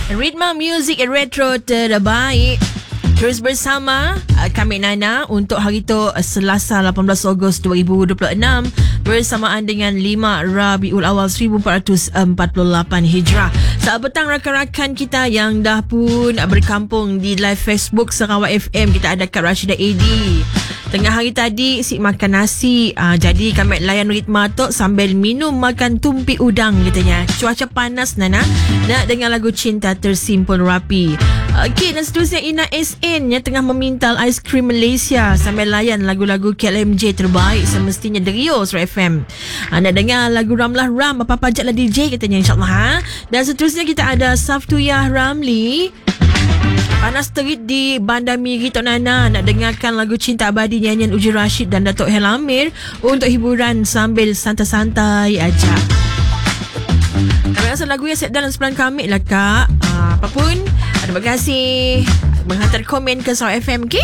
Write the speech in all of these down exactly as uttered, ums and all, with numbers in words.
Ritma Music Retro terbaik. Terus bersama uh, kami Nana untuk hari tu uh, Selasa lapan belas Ogos dua ribu dua puluh enam bersamaan dengan lima Rabiul Awal seribu empat ratus empat puluh lapan Hijrah. Selamat petang rakan-rakan kita yang dah pun berkampung di live Facebook Sarawak F M. Kita ada Kak Rashidah A D. Tengah hari tadi si makan nasi, uh, jadi kami layan ritma tu sambil minum makan tumpi udang katanya. Cuaca panas Nana, nak dengar lagu Cinta Tersimpan Rapi. Okey, dan seterusnya Ina S N yang tengah memintal aiskrim Malaysia sambil layan lagu-lagu K L M J terbaik semestinya dari Rio F M. Uh, nak dengar lagu Ramlah Ram, apa pajaklah D J katanya, insyaAllah. Ha? Dan seterusnya kita ada Saftuyah Ramli. Panas terit di Bandar Miri Tok Nana, nak dengarkan lagu Cinta Abadi nyanyian Uji Rashid dan Datuk Helamir untuk hiburan sambil santai-santai aja. Kami rasa lagu yang set dalam sebelah kami lah Kak. uh, Apapun, terima kasih menghantar komen ke Sarawak F M. Okay?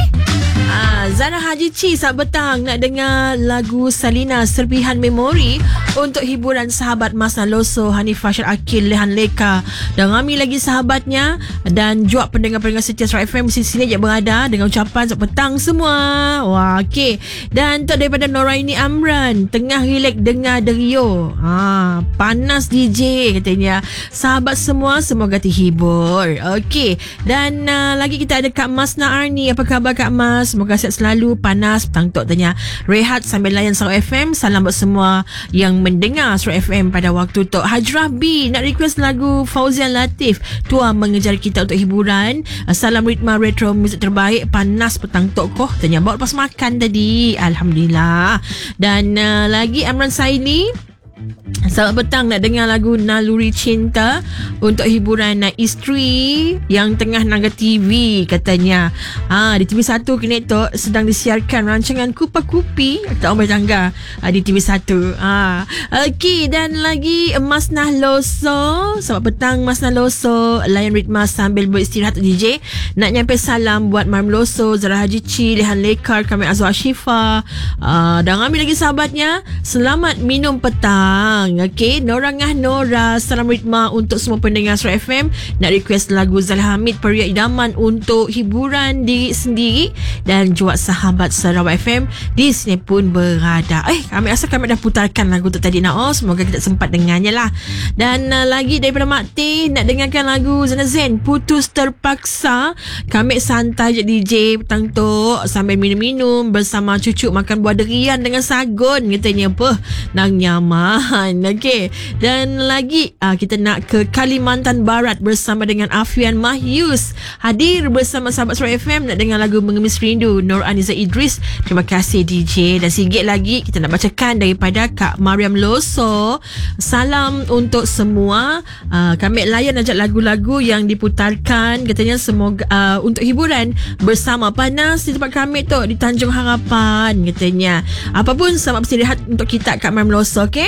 Ah, Zara Haji Ci, selamat petang. Nak dengar lagu Salina Serpihan Memori untuk hiburan sahabat Masna Loso, Hanif Fashar Akil, Lehan Leka dan ramai lagi sahabatnya dan juga pendengar-pendengar setia Sarawak F M di sini je berada dengan ucapan selamat petang semua. Wah, okey. Dan untuk daripada Noraini Amran, tengah relax dengar Derio. Ha, panas D J katanya. Sahabat semua semoga terhibur. Okey. Dan uh, lagi kita ada Kak Masna Arni. Apa khabar Kak Mas? Semoga sihat selalu. Panas petang tok tanya. Rehat sambil layan Sarawak F M. Salam buat semua yang mendengar Sarawak F M pada waktu tok. Hajrah B nak request lagu Fauzian Latif, Tua Mengejar Kita untuk hiburan. Salam ritma retro muzik terbaik. Panas petang tok koh tanya. Bawa lepas makan tadi. Alhamdulillah. Dan uh, lagi Amran Saini, selamat petang, nak dengar lagu Naluri Cinta untuk hiburan uh, isteri yang tengah naga T V katanya. Ha, di T V satu kini tu sedang disiarkan rancangan Kupa Kupi tak orang tangga uh, di T V satu. Ha. Okey, dan lagi Masna Loso. Selamat petang Masna Loso. Layan ritma sambil beristirahat D J. Nak nyampe salam buat Mam Loso, Zara Haji Ci, Lehan Lekar, Kamil Azwar Syifa uh, dan ramai lagi sahabatnya. Selamat minum petang. Okey, Norangah Nora, salam ritma untuk semua pendengar Sarawak F M. Nak request lagu Zal Hamid, Periak Idaman untuk hiburan diri sendiri dan juga sahabat Sarawak F M di sini pun berada. Eh, kami rasa kami dah putarkan lagu tu tadi nak. Oh, semoga kita sempat dengarnya lah. Dan uh, lagi daripada Mak T, nak dengarkan lagu Zana Zen, Putus Terpaksa. Kami santai je D J petang tu sambil minum-minum bersama cucu, makan buah durian dengan sagun katanya. Apa? Nang nyaman. Okey. Dan lagi uh, kita nak ke Kalimantan Barat bersama dengan Afian Mahyus. Hadir bersama sahabat Sarawak F M nak dengar lagu Mengemis Rindu Nur Aniza Idris. Terima kasih D J. Dan sikit lagi kita nak bacakan daripada Kak Mariam Loso. Salam untuk semua. Uh, kami layan ajak lagu-lagu yang diputarkan katanya semoga uh, untuk hiburan bersama. Panas di tempat kami tu di Tanjung Harapan katanya. Apapun selamat beristirahat untuk kita Kak Mariam Loso. Okey?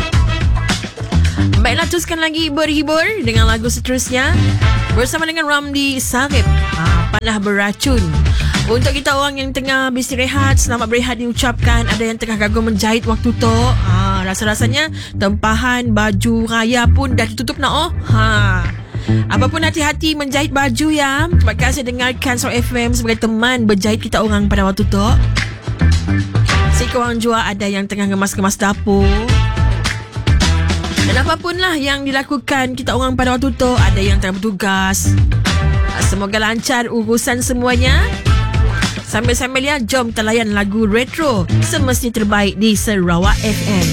Baiklah, teruskan lagi berhibur dengan lagu seterusnya bersama dengan Ramli Sarip, ha, Panah Beracun. Untuk kita orang yang tengah beristirahat, selamat berehat diucapkan. Ada yang tengah gagal menjahit waktu tu, ha, rasa-rasanya tempahan baju raya pun dah ditutup nak. Oh, ha. Apapun, hati-hati menjahit baju ya. Terima kasih dengarkan Sarawak F M sebagai teman berjahit kita orang pada waktu tu. Si korang juga ada yang tengah ngemas-ngemas dapur. Dan apapun lah yang dilakukan kita orang pada waktu tu, ada yang tengah bertugas. Semoga lancar urusan semuanya. Sambil-sambil ya, jom kita layan lagu retro semestinya terbaik di Sarawak F M.